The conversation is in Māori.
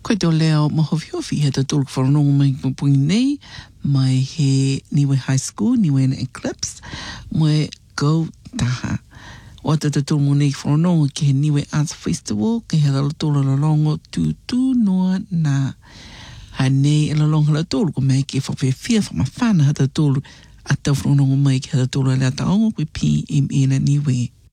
Koe tō leo mahowhiofi he te tōlu whanongo mai pungi nei, mai he Niue High School, Niue na Eclipse, mai Go Taha. O te tōlu nei whanongo ki he Niue Arts Festival, ki he tōlu lalongo tūtū noa nā. Ha nei e lalonga la tōlu ko mai ki whawhewhia whamawhana ha te tōlu a tau whanongo mai ki he tōlu lea taongo koe PME na Niue.